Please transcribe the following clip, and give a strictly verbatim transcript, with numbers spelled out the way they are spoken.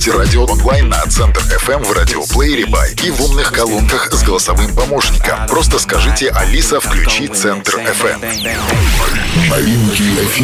Слушайте радио онлайн на Центр эф эм в радиоплеере Бай и в умных колонках с голосовым помощником. Просто скажите: «Алиса, включи Центр эф эм». Новинки эфира.